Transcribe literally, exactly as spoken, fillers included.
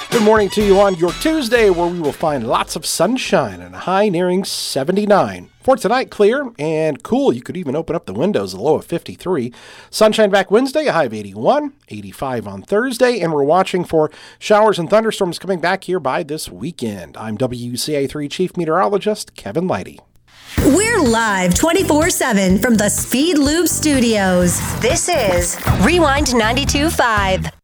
Good morning to you on your Tuesday, where we will find lots of sunshine and a high nearing seventy-nine. For tonight, clear and cool. You could even open up the windows, a low of fifty-three. Sunshine back Wednesday, a high of eighty-one, eighty-five on Thursday, and we're watching for showers and thunderstorms coming back here by this weekend. I'm W C A three Chief Meteorologist Kevin Leidy. We're live twenty-four seven from the Speed Lube Studios. This is Rewind ninety-two point five.